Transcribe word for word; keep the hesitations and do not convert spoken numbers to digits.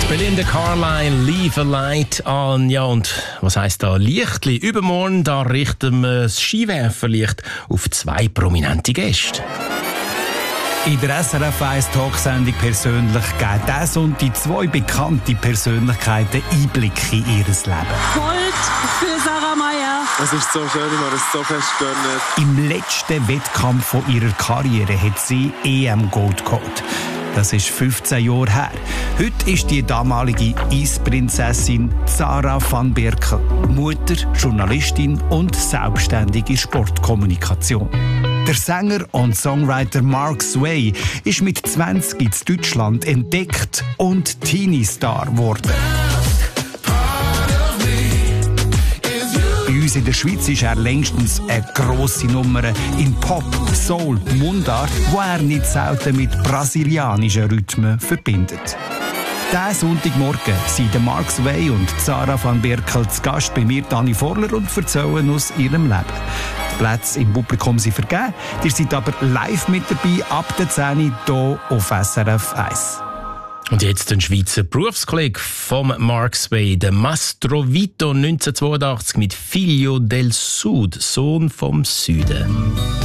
Belinda Carlisle, Leave a Light on. Ja, und was heisst da Lichtli? Übermorgen da richten wir das Skiwerferlicht auf zwei prominente Gäste. In der S R F eins Talksendung «Persönlich» geben diesen Sonntag zwei bekannte Persönlichkeiten Einblick in ihr Leben. Gold für Sarah Meier. Es ist so schön, ich habe es so fest gönnt. Im letzten Wettkampf von ihrer Karriere hat sie E M-Gold geholt. Das ist fünfzehn Jahre her. Heute ist die damalige Eisprinzessin Sarah van Berkel Mutter, Journalistin und selbstständige Sportkommunikation. Der Sänger und Songwriter Mark Sway ist mit zwanzig in Deutschland entdeckt und Teenie-Star geworden. Bei uns in der Schweiz ist er längstens eine grosse Nummer in Pop, Soul, Mundart, wo er nicht selten mit brasilianischen Rhythmen verbindet. Diesen Sonntagmorgen sind Mark Sway und Sarah van Berkel zu Gast bei mir, Dani Vorler, und erzählen aus ihrem Leben. Die Plätze im Publikum sind vergeben, ihr seid aber live mit dabei, ab der zehn Uhr hier auf S R F eins. Und jetzt ein Schweizer Berufskollege vom Mark Sway, der Mastro Vito neunzehnhundertzweiundachtzig mit Figlio del Sud, Sohn vom Süden.